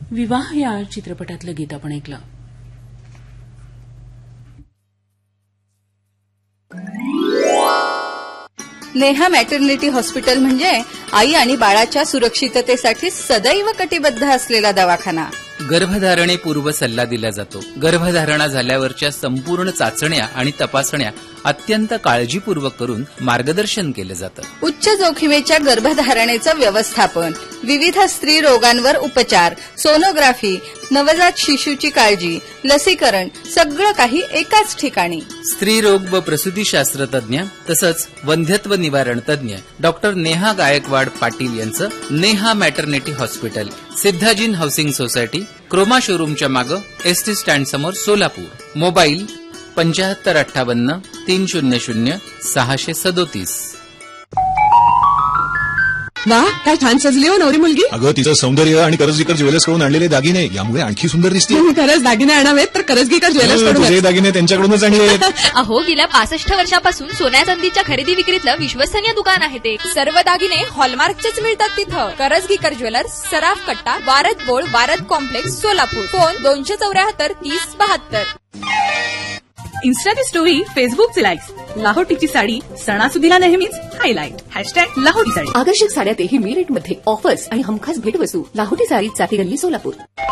विवाह या चित्रपटातलं गीत आपण ऐकलं. नेहा मॅटर्निटी हॉस्पिटल म्हणजे आई आणि बाळाच्या सुरक्षिततेसाठी सदैव कटिबद्ध असलेला दवाखाना. गर्भधारणेपूर्व सल्ला दिला जातो. गर्भधारणा झाल्यावरच्या संपूर्ण चाचण्या आणि तपासण्या अत्यंत काळजीपूर्वक करून मार्गदर्शन केलं जातं. उच्च जोखमीच्या गर्भधारणेचं व्यवस्थापन, विविध स्त्री रोगांवर उपचार, सोनोग्राफी, नवजात शिशूची काळजी, लसीकरण सगळं काही एकाच ठिकाणी. स्त्रीरोग व प्रसूतीशास्त्र तज्ञ तसंच वंध्यत्व निवारण तज्ञ डॉक्टर नेहा गायकवाड पाटील यांचं Neha maternity hospital, सिद्धाजीन housing society, Croma शोरूमच्या मागं, एसटी स्टँड समोर, सोलापूर. मोबाईल 7558 300 637. वा, काय छान सजली हो नवरी मुलगी. अगं तिचं सौंदर्य आणि करजगीकर ज्वेलर्स कडून आणलेले दागिने यामुळे आणखी सुंदर दिसते. खरंच दागिने आणावेत तर करजगीकर ज्वेलर्स कडून. दागिने त्यांच्याकडूनच आणले. अहो, गेल्या 65 वर्षापासून सोन्या चांदीच्या खरेदी विक्रीतलं विश्वसनीय दुकान आहे ते. सर्व दागिने हॉलमार्कचेच मिळतात तिथं. करजगीकर ज्वेलर्स, सराफ कट्टा, Word बोळ, Word complex, Solapur. Phone 274 30 72. इन्स्टाची story, फेसबुकचे लाईक्स, लाहोटीची साडी सणासुदीला नेहमीच हायलाईट. #लाहोटी साडी. आकर्षक साड्यातही मी रेटमध्ये ऑफर्स आणि हमखास भेटवस्तू. लाहोटी साडी, चाती गल्ली, सोलापूर.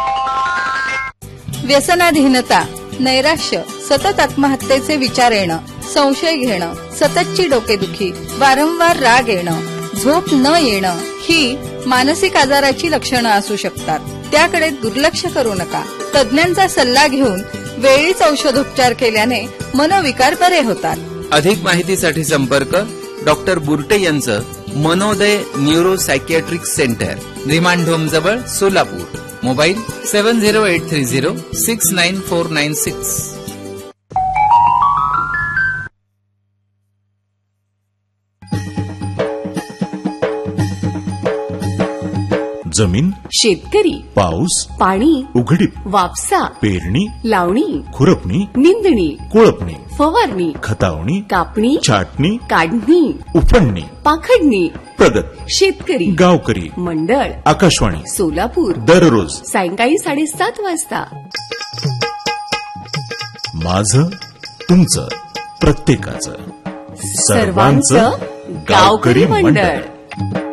व्यसनाधीनता, नैराश्य, सतत आत्महत्येचे विचार येणं, संशय घेणं, सततची डोकेदुखी, वारंवार राग येणं, झोप न येणं ही मानसिक आजाराची लक्षणं असू शकतात. त्याकडे दुर्लक्ष करू नका. तज्ञांचा सल्ला घेऊन वेळीच औषधोपचार केल्याने मनोविकार बरे होतात. अधिक माहितीसाठी संपर्क डॉक्टर बुर्टे यांचं मनोदय neuro psychiatric centre, remand home जवळ, सोलापूर. मोबाईल 7083069496. जमीन, शेतकरी, पाऊस, पाणी, उघडीप, वापसा, पेरणी, लावणी, खुरपणी, निंदणी, कोळपणी, फवारणी, खतावणी, कापणी, छाटणी, काढणी, उफणणी, पाखडणी. प्रगत शेतकरी गावकरी मंडळ, आकाशवाणी, सोलापूर. दररोज सायंकाळी 7:30 वाजता. माझं, तुमचं, प्रत्येकाचं, सर्वांचं गावकरी मंडळ.